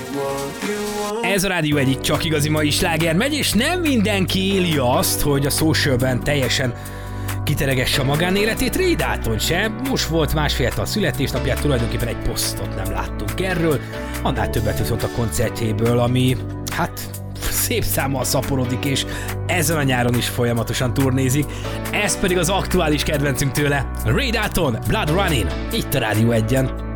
Ez a Rádió egyik csak igazi mai sláger megy, és nem mindenki éli azt, hogy a socialben teljesen kiteregesse a magánéletét. Ray Dalton se. Most volt másfél a születésnapját, tulajdonképpen egy posztot nem láttunk erről. Annál többet viszont a koncertjéből, ami szép számmal szaporodik, és ezen a nyáron is folyamatosan turnézik. Ez pedig az aktuális kedvencünk tőle, Ray Dalton, Blood Running, itt a Rádió 1-en.